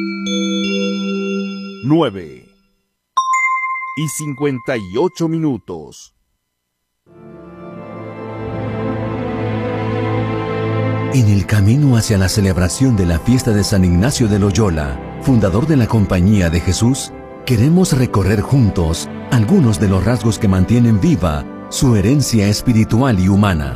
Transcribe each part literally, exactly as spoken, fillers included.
nueve y cincuenta y ocho minutos. En el camino hacia la celebración de la fiesta de San Ignacio de Loyola, fundador de la Compañía de Jesús, queremos recorrer juntos algunos de los rasgos que mantienen viva su herencia espiritual y humana.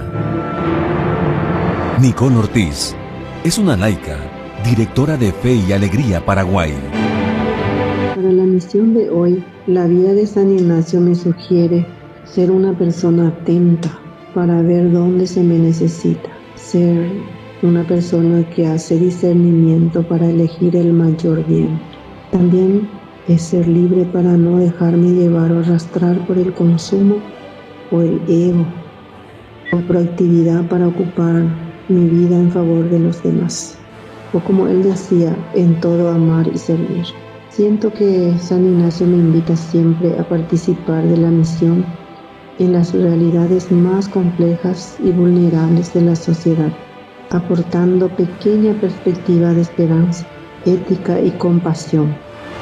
Nicole Ortiz es una laica, directora de Fe y Alegría Paraguay. Para la misión de hoy, la vida de San Ignacio me sugiere ser una persona atenta para ver dónde se me necesita. Ser una persona que hace discernimiento para elegir el mayor bien. También es ser libre para no dejarme llevar o arrastrar por el consumo o el ego, o proactividad para ocupar mi vida en favor de los demás. O como él decía, en todo amar y servir. Siento que San Ignacio me invita siempre a participar de la misión en las realidades más complejas y vulnerables de la sociedad, aportando pequeña perspectiva de esperanza, ética y compasión.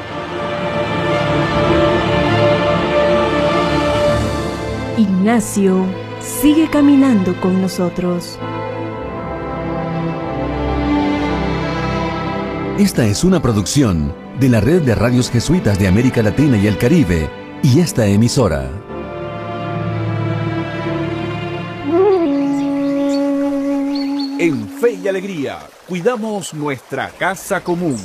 Ignacio sigue caminando con nosotros. Esta es una producción de la Red de Radios Jesuitas de América Latina y el Caribe y esta emisora. En Fe y Alegría, cuidamos nuestra casa común.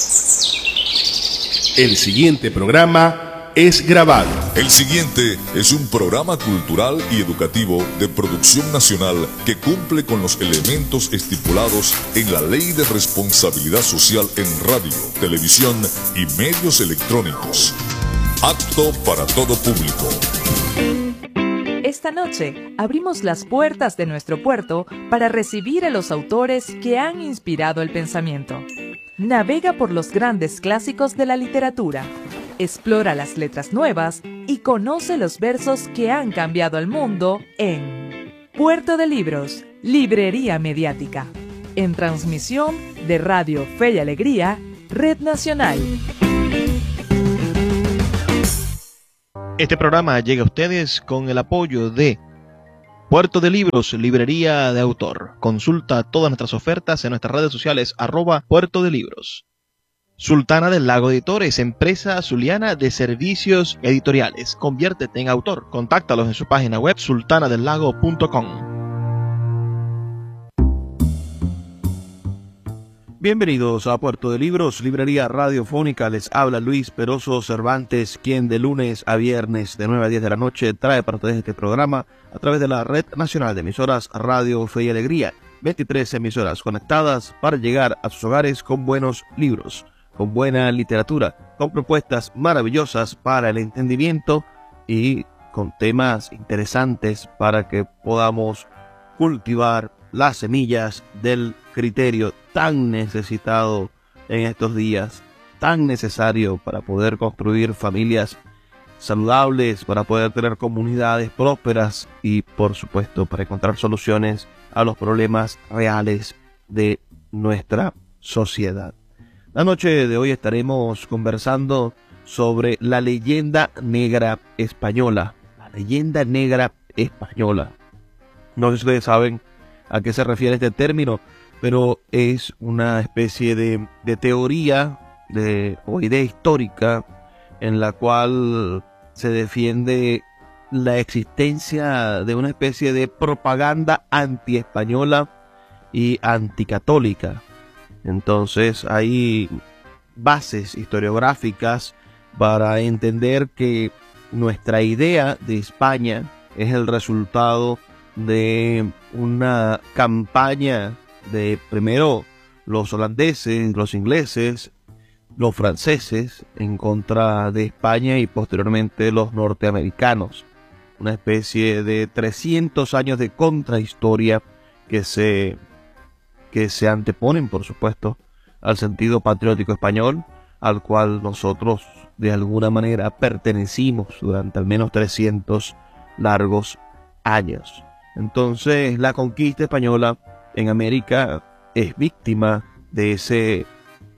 El siguiente programa es grabado. El siguiente es un programa cultural y educativo de producción nacional que cumple con los elementos estipulados en la Ley de Responsabilidad Social en radio, televisión y medios electrónicos. Apto para todo público. Esta noche abrimos las puertas de nuestro puerto para recibir a los autores que han inspirado el pensamiento. Navega por los grandes clásicos de la literatura, explora las letras nuevas y conoce los versos que han cambiado el mundo en Puerto de Libros, Librería Mediática, en transmisión de Radio Fe y Alegría, Red Nacional. Este programa llega a ustedes con el apoyo de Puerto de Libros, librería de autor. Consulta todas nuestras ofertas en nuestras redes sociales, arroba Puerto de Libros. Sultana del Lago Editores, empresa zuliana de servicios editoriales. Conviértete en autor. Contáctalos en su página web, sultana del lago punto com. Bienvenidos a Puerto de Libros, librería radiofónica. Les habla Luis Peroso Cervantes, quien de lunes a viernes de nueve a diez de la noche trae para ustedes este programa a través de la Red Nacional de Emisoras Radio Fe y Alegría. veintitrés emisoras conectadas para llegar a sus hogares con buenos libros, con buena literatura, con propuestas maravillosas para el entendimiento y con temas interesantes para que podamos cultivar las semillas del criterio tan necesitado en estos días, tan necesario para poder construir familias saludables, para poder tener comunidades prósperas y, por supuesto, para encontrar soluciones a los problemas reales de nuestra sociedad. La noche de hoy estaremos conversando sobre la leyenda negra española. La leyenda negra española. No sé si ustedes saben a qué se refiere este término, pero es una especie de, de teoría de, o idea histórica en la cual se defiende la existencia de una especie de propaganda anti-española y anticatólica. Entonces hay bases historiográficas para entender que nuestra idea de España es el resultado de una campaña de primero los holandeses, los ingleses, los franceses en contra de España y posteriormente los norteamericanos. Una especie de trescientos años de contrahistoria que se, que se anteponen, por supuesto, al sentido patriótico español, al cual nosotros de alguna manera pertenecimos durante al menos trescientos largos años. Entonces, la conquista española en América es víctima de ese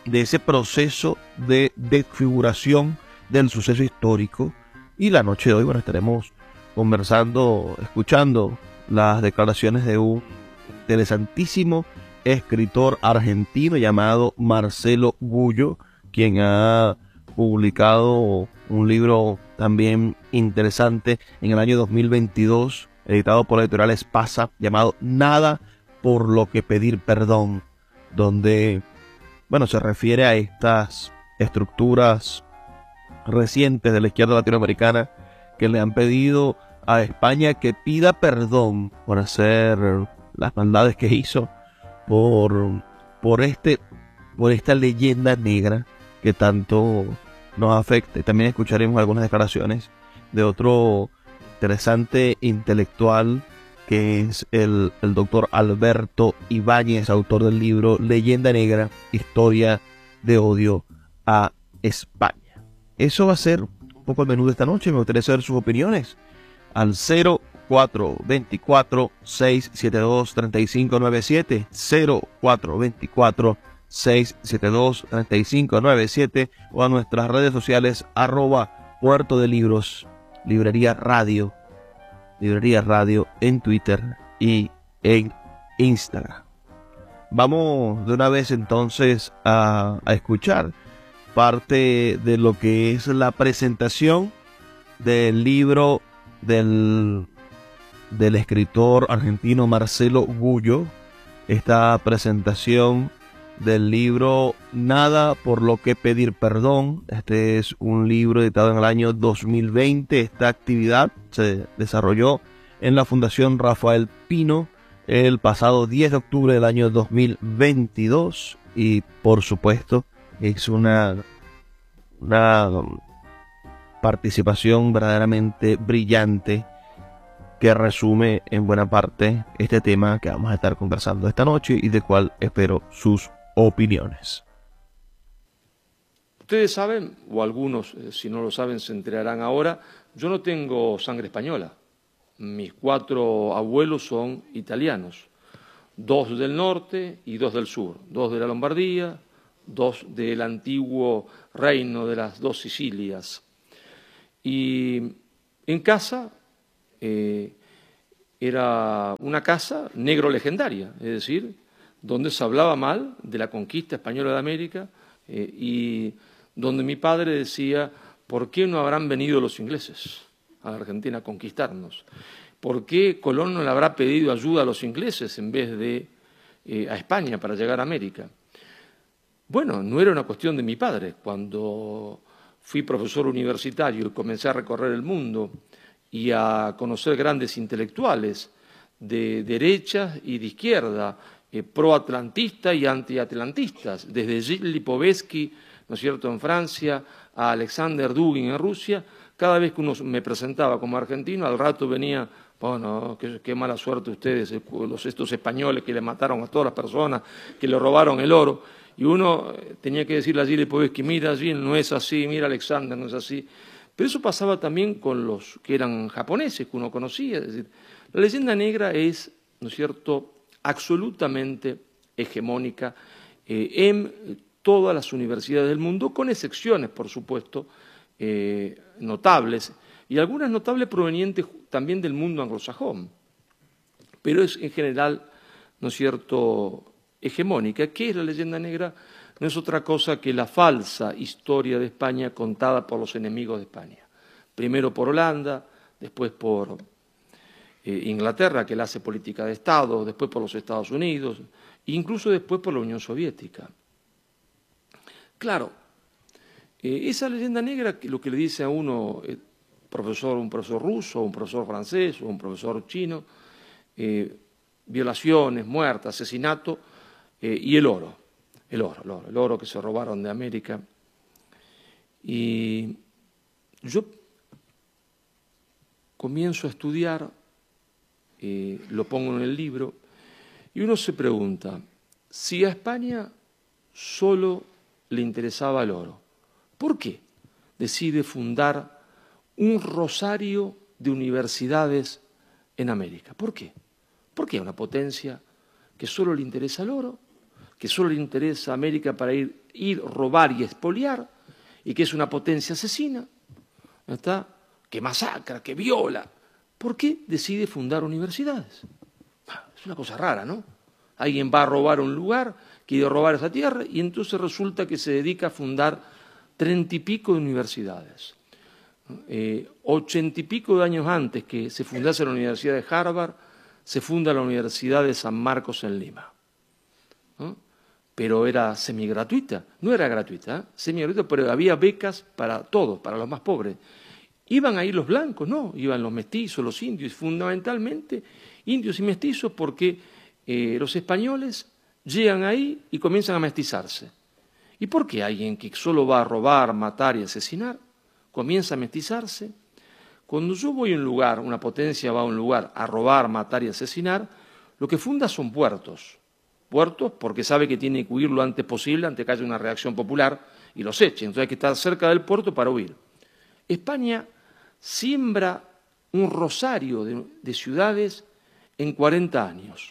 de ese proceso de desfiguración del suceso histórico. Y la noche de hoy, bueno, estaremos conversando, escuchando las declaraciones de un interesantísimo escritor argentino llamado Marcelo Gullo, quien ha publicado un libro también interesante en el año dos mil veintidós, editado por la editorial Espasa, llamado Nada por lo que pedir perdón, donde, bueno, se refiere a estas estructuras recientes de la izquierda latinoamericana que le han pedido a España que pida perdón por hacer las maldades que hizo, por, por, este, por esta leyenda negra que tanto nos afecta. También escucharemos algunas declaraciones de otro interesante intelectual que es el, el doctor Alberto Ibáñez, autor del libro Leyenda Negra, Historia de Odio a España. Eso va a ser un poco el menú de esta noche. Me gustaría saber sus opiniones al cero cuatro dos cuatro, seis siete dos, tres cinco nueve siete, cero cuatro dos cuatro, seis siete dos, tres cinco nueve siete, o a nuestras redes sociales arroba Puerto de Libros, Librería Radio, Librería Radio en Twitter y en Instagram. Vamos de una vez entonces a, a escuchar parte de lo que es la presentación del libro del, del escritor argentino Marcelo Gullo. Esta presentación del libro Nada por lo que pedir perdón. Este es un libro editado en el año dos mil veinte. Esta actividad se desarrolló en la Fundación Rafael Pino el pasado diez de octubre del año dos mil veintidós, y por supuesto es una, una participación verdaderamente brillante que resume en buena parte este tema que vamos a estar conversando esta noche y de cual espero sus opiniones. Ustedes saben, o algunos, eh, si no lo saben, se enterarán ahora, yo no tengo sangre española. Mis cuatro abuelos son italianos, dos del norte y dos del sur, dos de la Lombardía, dos del antiguo reino de las dos Sicilias. Y en casa eh, era una casa negro legendaria, es decir, donde se hablaba mal de la conquista española de América eh, y donde mi padre decía, ¿por qué no habrán venido los ingleses a la Argentina a conquistarnos? ¿Por qué Colón no le habrá pedido ayuda a los ingleses en vez de eh, a España para llegar a América? Bueno, no era una cuestión de mi padre. Cuando fui profesor universitario y comencé a recorrer el mundo y a conocer grandes intelectuales de derecha y de izquierda, eh, proatlantistas y antiatlantistas, desde Gilles Lipovetsky, ¿no es cierto?, en Francia, a Alexander Dugin en Rusia, cada vez que uno me presentaba como argentino, al rato venía, bueno, qué, qué mala suerte ustedes, los, estos españoles que le mataron a todas las personas, que le robaron el oro, y uno tenía que decirle a Gilles Lipovetsky, mira Gilles, no es así, mira Alexander, no es así. Pero eso pasaba también con los que eran japoneses, que uno conocía. Es decir, la leyenda negra es, ¿no es cierto?, absolutamente hegemónica eh, en todas las universidades del mundo, con excepciones, por supuesto, eh, notables, y algunas notables provenientes también del mundo anglosajón. Pero es en general, ¿no es cierto?, hegemónica. ¿Qué es la leyenda negra? No es otra cosa que la falsa historia de España contada por los enemigos de España. Primero por Holanda, después por eh, Inglaterra, que la hace política de Estado, después por los Estados Unidos, e incluso después por la Unión Soviética. Claro, eh, esa leyenda negra, lo que le dice a uno, eh, profesor, un profesor ruso, un profesor francés o un profesor chino, eh, violaciones, muertes, asesinato eh, y el oro. El oro, el oro, el oro que se robaron de América. Y yo comienzo a estudiar, eh, lo pongo en el libro, y uno se pregunta, si a España solo le interesaba el oro, ¿por qué decide fundar un rosario de universidades en América? ¿Por qué? ¿Por qué una potencia que solo le interesa el oro, que solo le interesa a América para ir ir, robar y expoliar, y que es una potencia asesina, ¿no está? Que masacra, que viola. ¿Por qué decide fundar universidades? Es una cosa rara, ¿no? Alguien va a robar un lugar, quiere robar esa tierra, y entonces resulta que se dedica a fundar treinta y pico de universidades. Eh, ochenta y pico de años antes que se fundase la Universidad de Harvard, se funda la Universidad de San Marcos en Lima, ¿no? Pero era semigratuita, no era gratuita, ¿eh? Semigratuita, pero había becas para todos, para los más pobres. ¿Iban ahí los blancos? No, iban los mestizos, los indios, fundamentalmente indios y mestizos, porque eh, los españoles llegan ahí y comienzan a mestizarse. ¿Y por qué alguien que solo va a robar, matar y asesinar comienza a mestizarse? Cuando yo voy a un lugar, una potencia va a un lugar a robar, matar y asesinar, lo que funda son puertos. Puertos porque sabe que tiene que huir lo antes posible antes que haya una reacción popular y los eche. Entonces hay que estar cerca del puerto para huir. España siembra un rosario de, de ciudades en cuarenta años.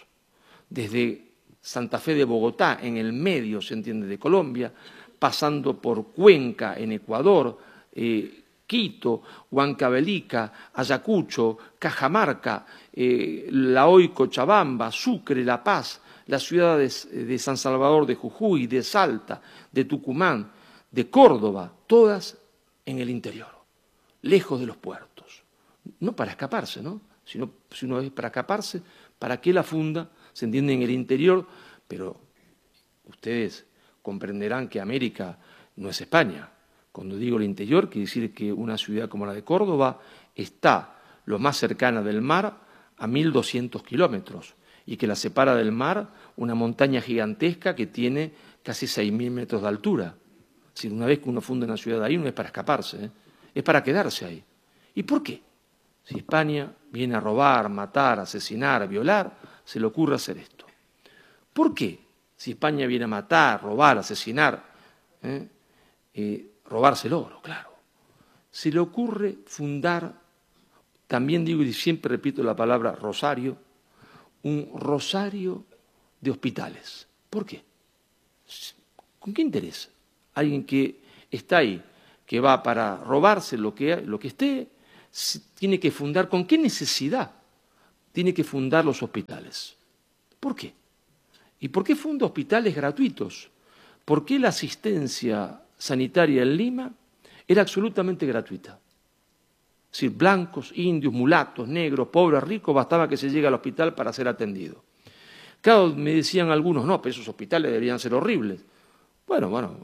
Desde Santa Fe de Bogotá, en el medio, se entiende, de Colombia, pasando por Cuenca, en Ecuador, eh, Quito, Huancavelica, Ayacucho, Cajamarca, eh, La Hoy, Cochabamba, Sucre, La Paz, las ciudades de San Salvador, de Jujuy, de Salta, de Tucumán, de Córdoba, todas en el interior, lejos de los puertos. No para escaparse, ¿no? Sino, si uno es para escaparse, ¿para qué la funda? Se entiende en el interior, pero ustedes comprenderán que América no es España. Cuando digo el interior, quiere decir que una ciudad como la de Córdoba está lo más cercana del mar a mil doscientos kilómetros y que la separa del mar una montaña gigantesca que tiene casi seis mil metros de altura. Es decir, una vez que uno funda una ciudad ahí, no es para escaparse, ¿eh? Es para quedarse ahí. ¿Y por qué? Si España viene a robar, matar, asesinar, violar, se le ocurre hacer esto. ¿Por qué? Si España viene a matar, robar, asesinar, ¿eh? Eh, robarse el oro, claro. Se le ocurre fundar, también digo y siempre repito la palabra rosario, un rosario de hospitales. ¿Por qué? ¿Con qué interés? Alguien que está ahí, que va para robarse lo que, lo que esté, tiene que fundar, ¿con qué necesidad tiene que fundar los hospitales? ¿Por qué? ¿Y por qué funda hospitales gratuitos? ¿Por qué la asistencia sanitaria en Lima era absolutamente gratuita? Es decir, blancos, indios, mulatos, negros, pobres, ricos, bastaba que se llegue al hospital para ser atendido. Claro, me decían algunos, no, pero esos hospitales deberían ser horribles. Bueno, bueno,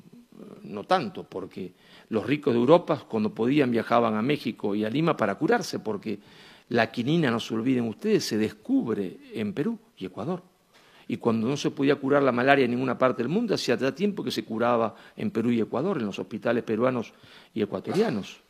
no tanto, porque los ricos de Europa, cuando podían, viajaban a México y a Lima para curarse, porque la quinina, no se olviden ustedes, se descubre en Perú y Ecuador. Y cuando no se podía curar la malaria en ninguna parte del mundo, hacía ya tiempo que se curaba en Perú y Ecuador, en los hospitales peruanos y ecuatorianos.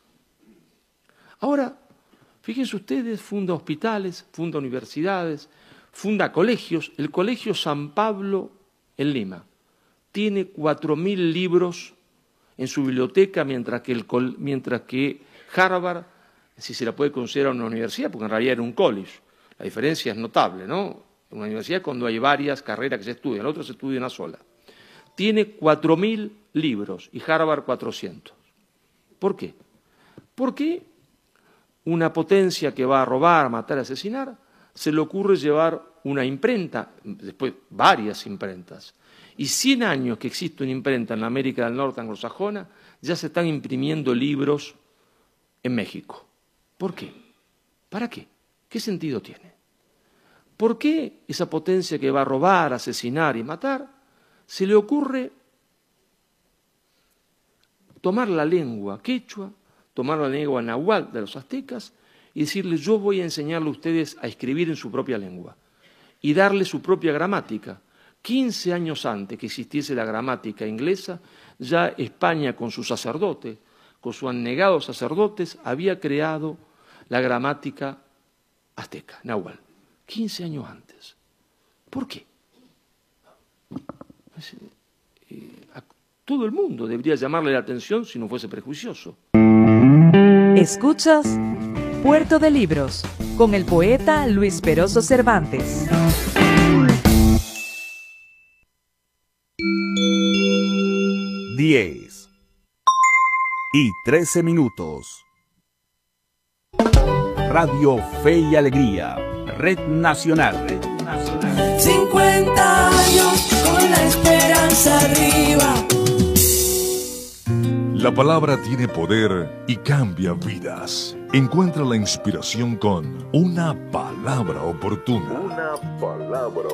Ahora, fíjense ustedes, funda hospitales, funda universidades, funda colegios. El Colegio San Pablo en Lima tiene cuatro mil libros en su biblioteca, mientras que, el, mientras que Harvard, si se la puede considerar una universidad, porque en realidad era un college. La diferencia es notable, ¿no? En una universidad cuando hay varias carreras que se estudian, la otra se estudia una sola. Tiene cuatro mil libros y Harvard cuatrocientos. ¿Por qué? Porque una potencia que va a robar, matar, asesinar, se le ocurre llevar una imprenta, después varias imprentas. Y cien años que existe una imprenta en la América del Norte anglosajona, ya se están imprimiendo libros en México. ¿Por qué? ¿Para qué? ¿Qué sentido tiene? ¿Por qué esa potencia que va a robar, asesinar y matar, se le ocurre tomar la lengua quechua, tomar la lengua náhuatl de los aztecas y decirles, yo voy a enseñarle a ustedes a escribir en su propia lengua y darle su propia gramática? quince años antes que existiese la gramática inglesa, ya España con sus sacerdotes, con sus anegados sacerdotes, había creado la gramática azteca, náhuatl. quince años antes. ¿Por qué? A todo el mundo debería llamarle la atención si no fuese prejuicioso. Escuchas Puerto de Libros con el poeta Luis Peroso Cervantes. diez y trece minutos. Radio Fe y Alegría, Red Nacional. Red Nacional. cincuenta años con la esperanza arriba. La palabra tiene poder y cambia vidas. Encuentra la inspiración con una palabra oportuna. Una palabra